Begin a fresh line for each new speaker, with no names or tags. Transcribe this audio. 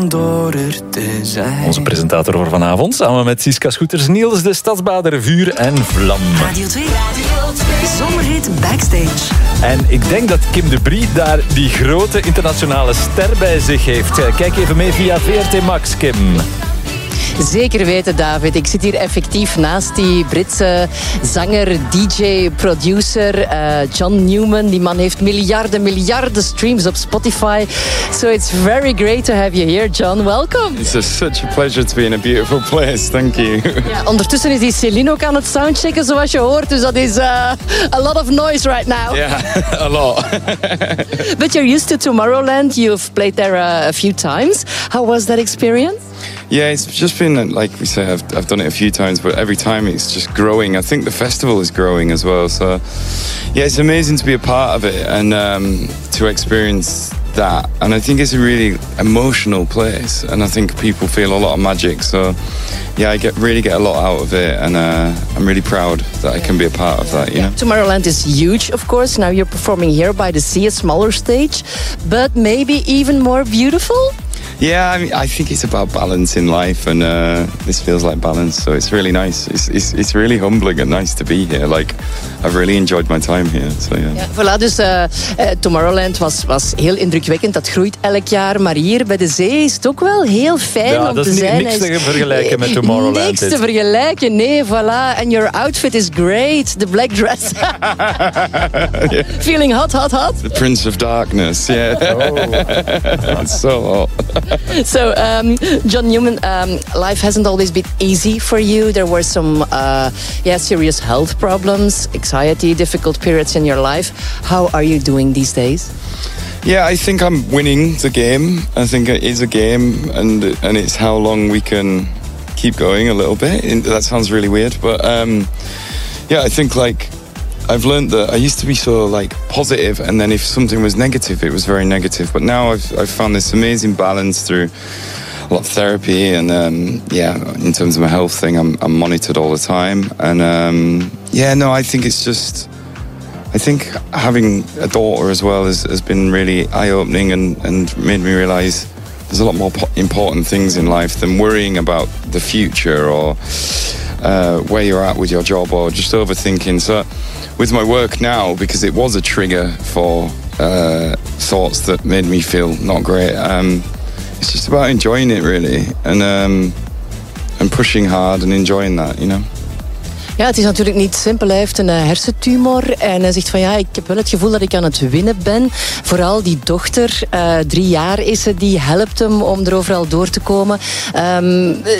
door er te zijn.
Onze presentator voor vanavond, samen met Siska Scooters, Niels de Stadsbader, vuur en vlam.
Radio 2, zomerhit Backstage.
En ik denk dat Kim de Brie daar die grote internationale ster bij zich heeft. Kijk even mee via VRT Max, Kim.
Zeker weten, David. Ik zit hier effectief naast die Britse zanger, DJ, producer John Newman. Die man heeft miljarden streams op Spotify. So it's very great to have you here, John. Welcome.
It's such a pleasure to be in a beautiful place. Thank you.
Ja, ondertussen is die Celine ook aan het soundchecken, zoals je hoort. Dus dat is a lot of noise right now.
Yeah, a lot.
But you're used to Tomorrowland. You've played there a few times. How was that experience?
Yeah, it's just been, like we say, I've done it a few times, but every time it's just growing. I think the festival is growing as well. So, yeah, it's amazing to be a part of it and to experience that. And I think it's a really emotional place. And I think people feel a lot of magic. So, yeah, I really get a lot out of it. And I'm really proud that I can be a part of that, you know?
Tomorrowland is huge, of course. Now you're performing here by the sea, a smaller stage. But maybe even more beautiful?
Yeah, I mean, I think it's about balance in life, and this feels like balance, so it's really nice. It's really humbling and nice to be here. Like, I've really enjoyed my time here. So yeah.
Ja, voilà, dus Tomorrowland was heel indrukwekkend. Dat groeit elk jaar, maar hier bij de zee is het ook wel heel fijn om te zijn.
Niks te vergelijken met Tomorrowland.
Niks te vergelijken, nee, voilà. And your outfit is great, the black dress.
Yeah.
Feeling hot.
The Prince of Darkness, yeah. Oh. It's so hot.
So, John Newman, life hasn't always been easy for you. There were some serious health problems, anxiety, difficult periods in your life. How are you doing these days?
Yeah, I think I'm winning the game. I think it is a game, and it's how long we can keep going a little bit. That sounds really weird, but I think I've learned that I used to be so positive, and then if something was negative, it was very negative. But now I've found this amazing balance through a lot of therapy, and in terms of my health thing, I'm monitored all the time. And I think it's just, I think having a daughter as well has been really eye-opening and made me realise there's a lot more important things in life than worrying about the future or where you're at with your job or just overthinking. So with my work now, because it was a trigger for thoughts that made me feel not great, it's just about enjoying it really and pushing hard and enjoying that, you know.
Ja, het is natuurlijk niet simpel. Hij heeft een hersentumor en hij zegt van ik heb wel het gevoel dat ik aan het winnen ben. Vooral die dochter, 3 jaar is ze, die helpt hem om er overal door te komen.